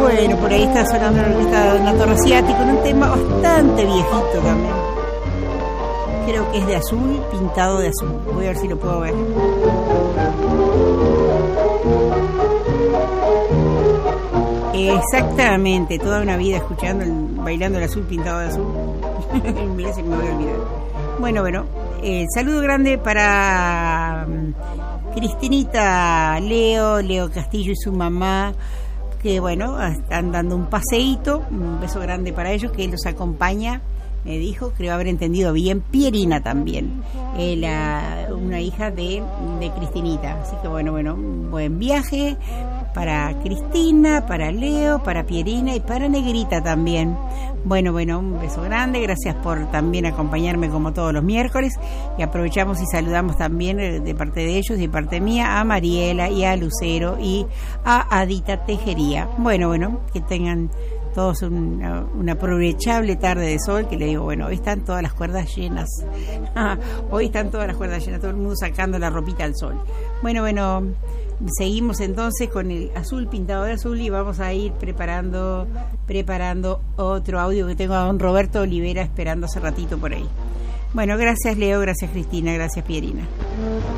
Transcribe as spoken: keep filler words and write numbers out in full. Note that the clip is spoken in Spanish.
Bueno, por ahí está sonando la orquesta de Nato Rosciati con un tema bastante viejito también. Creo que es de azul, pintado de azul. Voy a ver si lo puedo ver. Exactamente, toda una vida escuchando, el, bailando el azul pintado de azul. Mirá si me voy a olvidar. Bueno, bueno, eh, saludo grande para um, Cristinita, Leo, Leo Castillo y su mamá, que bueno, están dando un paseíto. Un beso grande para ellos, que los acompaña. Me dijo, creo haber entendido bien, Pierina también, eh, la, una hija de, de Cristinita. Así que bueno, bueno, un buen viaje para Cristina, para Leo, para Pierina y para Negrita también. Bueno, bueno, un beso grande, gracias por también acompañarme como todos los miércoles, y aprovechamos y saludamos también de parte de ellos y de parte mía a Mariela y a Lucero y a Adita Tejería. Bueno, bueno, que tengan todos una, una aprovechable tarde de sol, que le digo, bueno, hoy están todas las cuerdas llenas. Hoy están todas las cuerdas llenas, todo el mundo sacando la ropita al sol. Bueno, bueno, seguimos entonces con el azul pintado de azul y vamos a ir preparando preparando otro audio que tengo a don Roberto Olivera esperando hace ratito por ahí. Bueno, gracias Leo, gracias Cristina, gracias Pierina.